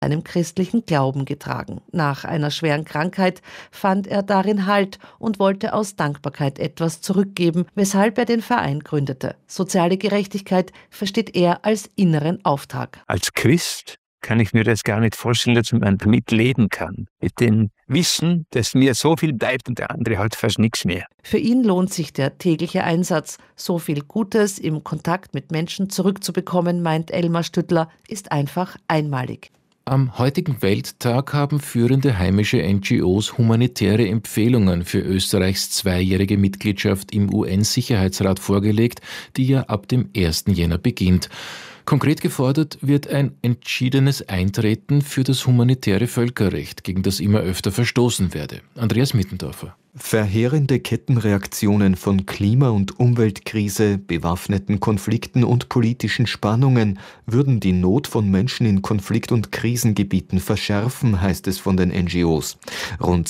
seinem christlichen Glauben getragen. Nach einer schweren Krankheit fand er darin Halt und wollte aus Dankbarkeit etwas zurückgeben, weshalb er den Verein gründete. Soziale Gerechtigkeit versteht er als inneren Auftrag. Als Christ kann ich mir das gar nicht vorstellen, dass man damit leben kann. Mit dem Wissen, dass mir so viel bleibt und der andere hat fast nichts mehr. Für ihn lohnt sich der tägliche Einsatz. So viel Gutes im Kontakt mit Menschen zurückzubekommen, meint Elmar Stüttler, ist einfach einmalig. Am heutigen Welttag haben führende heimische NGOs humanitäre Empfehlungen für Österreichs 2-jährige Mitgliedschaft im UN-Sicherheitsrat vorgelegt, die ja ab dem 1. Jänner beginnt. Konkret gefordert wird ein entschiedenes Eintreten für das humanitäre Völkerrecht, gegen das immer öfter verstoßen werde. Andreas Mittendorfer. Verheerende Kettenreaktionen von Klima- und Umweltkrise, bewaffneten Konflikten und politischen Spannungen würden die Not von Menschen in Konflikt- und Krisengebieten verschärfen, heißt es von den NGOs. Rund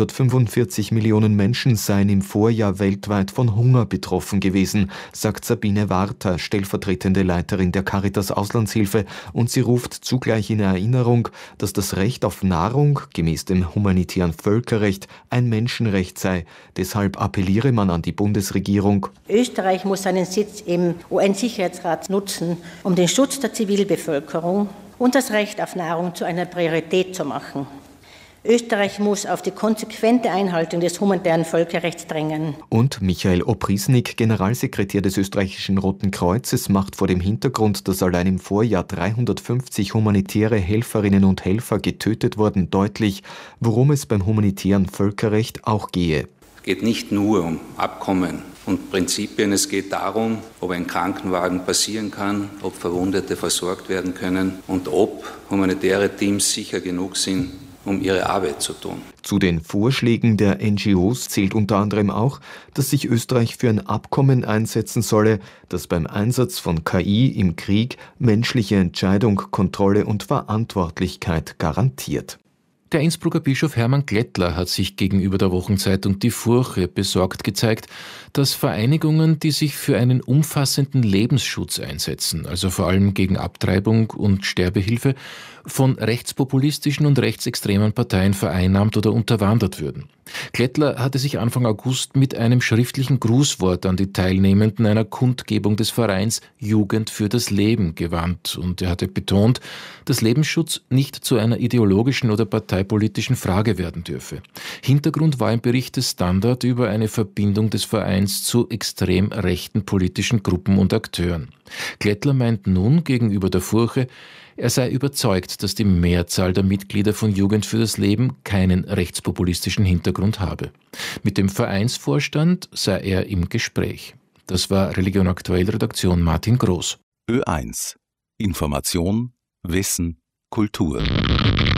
645 Millionen Menschen seien im Vorjahr weltweit von Hunger betroffen gewesen, sagt Sabine Warter, stellvertretende Leiterin der Caritas Auslandshilfe, und sie ruft zugleich in Erinnerung, dass das Recht auf Nahrung gemäß dem humanitären Völkerrecht ein Menschenrecht sei. Deshalb appelliere man an die Bundesregierung. Österreich muss seinen Sitz im UN-Sicherheitsrat nutzen, um den Schutz der Zivilbevölkerung und das Recht auf Nahrung zu einer Priorität zu machen. Österreich muss auf die konsequente Einhaltung des humanitären Völkerrechts drängen. Und Michael Oprisnik, Generalsekretär des österreichischen Roten Kreuzes, macht vor dem Hintergrund, dass allein im Vorjahr 350 humanitäre Helferinnen und Helfer getötet wurden, deutlich, worum es beim humanitären Völkerrecht auch gehe. Es geht nicht nur um Abkommen und Prinzipien, es geht darum, ob ein Krankenwagen passieren kann, ob Verwundete versorgt werden können und ob humanitäre Teams sicher genug sind, um ihre Arbeit zu tun. Zu den Vorschlägen der NGOs zählt unter anderem auch, dass sich Österreich für ein Abkommen einsetzen solle, das beim Einsatz von KI im Krieg menschliche Entscheidung, Kontrolle und Verantwortlichkeit garantiert. Der Innsbrucker Bischof Hermann Glättler hat sich gegenüber der Wochenzeitung Die Furche besorgt gezeigt, dass Vereinigungen, die sich für einen umfassenden Lebensschutz einsetzen, also vor allem gegen Abtreibung und Sterbehilfe, von rechtspopulistischen und rechtsextremen Parteien vereinnahmt oder unterwandert würden. Glättler hatte sich Anfang August mit einem schriftlichen Grußwort an die Teilnehmenden einer Kundgebung des Vereins Jugend für das Leben gewandt und er hatte betont, dass Lebensschutz nicht zu einer ideologischen oder parteipolitischen Frage werden dürfe. Hintergrund war ein Bericht des Standard über eine Verbindung des Vereins zu extrem rechten politischen Gruppen und Akteuren. Glättler meint nun gegenüber der Furche, er sei überzeugt, dass die Mehrzahl der Mitglieder von Jugend für das Leben keinen rechtspopulistischen Hintergrund habe. Mit dem Vereinsvorstand sei er im Gespräch. Das war Religion Aktuell Redaktion Martin Groß. Ö1 Information, Wissen, Kultur.